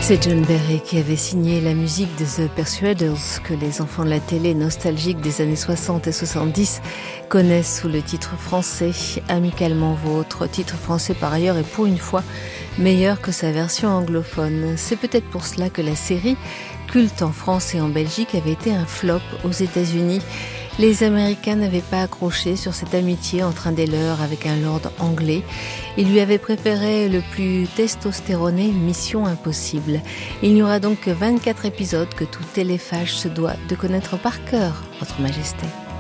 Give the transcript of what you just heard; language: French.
C'est John Barry qui avait signé la musique de The Persuaders, que les enfants de la télé nostalgiques des années 60 et 70 connaissent sous le titre français Amicalement Vôtre. Titre français par ailleurs et pour une fois meilleur que sa version anglophone. C'est peut-être pour cela que la série, culte en France et en Belgique, avait été un flop aux États-Unis. Les Américains n'avaient pas accroché sur cette amitié entre un des leurs avec un lord anglais. Ils lui avaient préféré le plus testostéroné Mission Impossible. Il n'y aura donc que 24 épisodes que tout téléphage se doit de connaître par cœur, Votre Majesté.